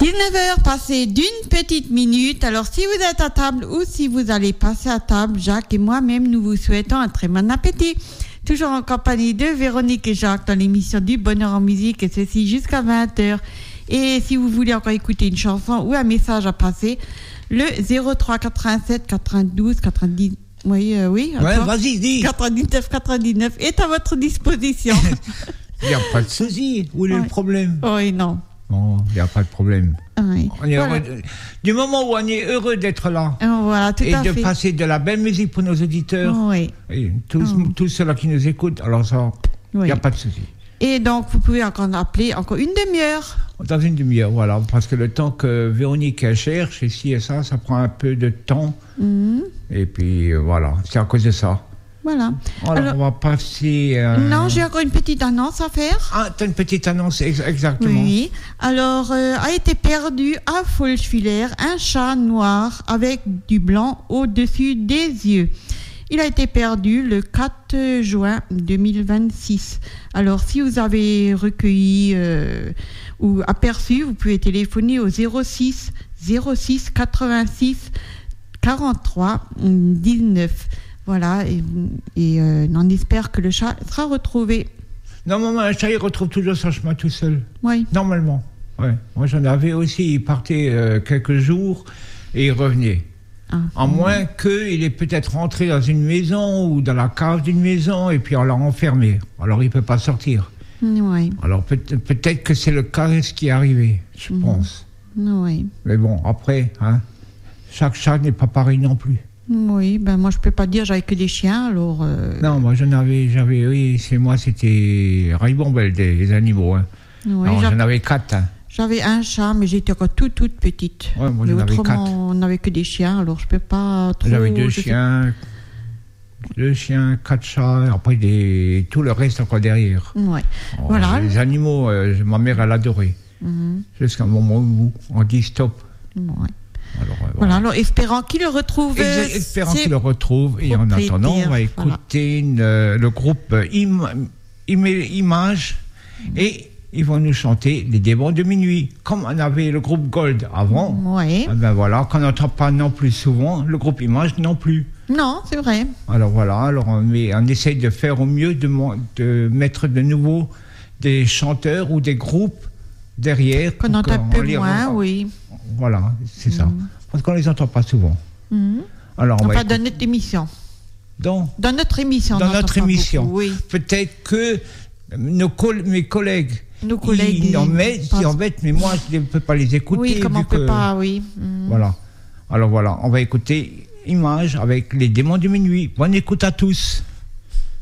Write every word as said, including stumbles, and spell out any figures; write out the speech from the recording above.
dix-neuf heures passées d'une petite minute. Alors, si vous êtes à table ou si vous allez passer à table, Jacques et moi-même, nous vous souhaitons un très bon appétit. Toujours en compagnie de Véronique et Jacques dans l'émission du Bonheur en musique, et ceci jusqu'à vingt heures. Et si vous voulez encore écouter une chanson ou un message à passer, le zéro trois quatre-vingt-sept quatre-vingt-douze quatre-vingt-dix. Oui, euh, oui. Ouais, vas-y, dis. quatre-vingt-dix-neuf quatre-vingt-dix-neuf est à votre disposition. Il n'y a pas de souci. Où est ouais. le problème? Oui, non. Non, il n'y a pas de problème. Oui. On est voilà. heureux de... Du moment où on est heureux d'être là. Voilà, tout et à de fait. passer de la belle musique pour nos auditeurs. Oui. Et tous, Oh. tous ceux-là qui nous écoutent, alors ça, il Oui. n'y a pas de souci. Et donc, vous pouvez encore appeler encore une demi-heure. Dans une demi-heure, voilà. Parce que le temps que Véronique elle cherche, et ci et ça, ça prend un peu de temps. Mmh. Et puis, euh, voilà, c'est à cause de ça. Voilà. Alors, Alors, on va passer... euh... non, j'ai encore une petite annonce à faire. Ah, t'as une petite annonce, ex- exactement. Oui. Alors, euh, a été perdu à Folschwiller un chat noir avec du blanc au-dessus des yeux. Il a été perdu le quatre juin deux mille vingt-six. Alors, si vous avez recueilli euh, ou aperçu, vous pouvez téléphoner au zéro six zéro six quatre-vingt-six quarante-trois dix-neuf. Voilà, et, et euh, on espère que le chat sera retrouvé. Normalement, un chat, il retrouve toujours son chemin tout seul. Oui. Normalement. Ouais. Moi, j'en avais aussi. Il partait euh, quelques jours et il revenait. Ah, à mmh. moins qu'il est peut-être rentré dans une maison ou dans la cave d'une maison et puis on l'a enfermé. Alors, il ne peut pas sortir. Oui. Alors, peut- peut-être que c'est le cas, ce qui est arrivé, je mmh. pense. Oui. Mais bon, après, hein, chaque chat n'est pas pareil non plus. Oui, ben moi je peux pas dire, j'avais que des chiens, alors... Euh... Non, moi j'en avais, j'avais, oui, c'est moi, c'était Ribambelle des, des animaux. Hein. Oui, alors, j'avais, j'en avais quatre. Hein. J'avais un chat, mais j'étais encore toute, toute petite. Ouais, moi mais j'en avais autrement, quatre. on n'avait que des chiens, alors je peux pas trop... J'avais deux chiens, sais... deux chiens, quatre chats, après des... tout le reste encore derrière. Ouais. Alors, voilà. Les animaux, euh, ma mère, elle adorait. Mm-hmm. Jusqu'à un moment où on dit stop. Ouais. Alors, euh, voilà. voilà, alors espérant qu'il le retrouve. Ex- espérant qu'il le retrouve. Et en attendant, on va écouter voilà. une, euh, le groupe Im, Im, Image mmh. et ils vont nous chanter Les démons de minuit. Comme on avait le groupe Gold avant, ouais. eh ben voilà, qu'on n'entend pas non plus souvent, le groupe Image non plus. Non, c'est vrai. Alors voilà, alors on, met, on essaye de faire au mieux de, de mettre de nouveau des chanteurs ou des groupes derrière. Qu'on entend un peu moins, oui. Voilà, c'est mmh. ça. Parce qu'on ne les entend pas souvent. Mmh. Alors, on enfin, va dans notre émission. Dans, dans notre émission. Dans notre émission. Beaucoup, oui. Peut-être que nos coll- mes collègues, nos collègues ils en mettent, ils en mettent, mais moi, je ne peux pas les écouter. Oui, comme on ne peut pas, oui. Mmh. Voilà. Alors voilà, on va écouter Image avec Les démons de minuit. Bonne écoute à tous.